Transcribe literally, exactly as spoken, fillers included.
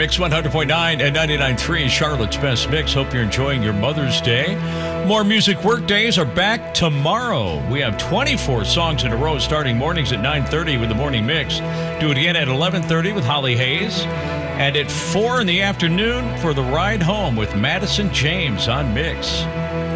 Mix one hundred point nine and ninety-nine point three, Charlotte's Best Mix. Hope you're enjoying your Mother's Day. More Music Workdays are back tomorrow. We have twenty-four songs in a row, starting mornings at nine thirty with the Morning Mix. Do it again at eleven thirty with Holly Hayes. And at four in the afternoon for the ride home with Madison James on Mix.